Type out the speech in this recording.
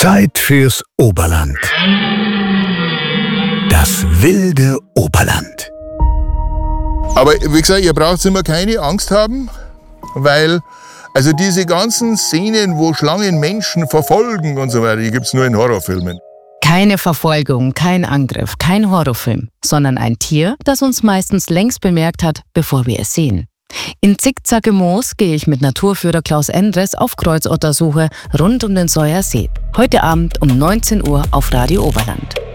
Zeit fürs Oberland. Das wilde Oberland. Aber wie gesagt, ihr braucht immer keine Angst haben, weil also diese ganzen Szenen, wo Schlangen Menschen verfolgen und so weiter, die gibt's nur in Horrorfilmen. Keine Verfolgung, kein Angriff, kein Horrorfilm, sondern ein Tier, das uns meistens längst bemerkt hat, bevor wir es sehen. In Zickzacke Moos gehe ich mit Naturführer Klaus Endres auf Kreuzottersuche rund um den Säuer See. Heute Abend um 19 Uhr auf Radio Oberland.